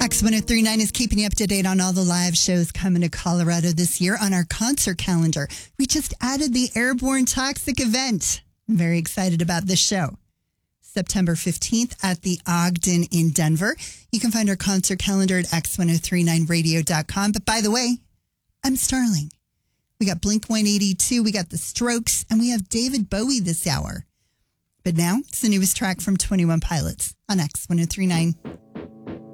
X1039 is keeping you up to date on all the live shows coming to Colorado this year on our concert calendar. We just added the Airborne Toxic event. I'm very excited about this show. September 15th at the Ogden in Denver. You can find our concert calendar at x1039radio.com. But by the way, I'm Starling. We got Blink-182, we got The Strokes, and we have David Bowie this hour. But now, it's the newest track from 21 Pilots on X1039.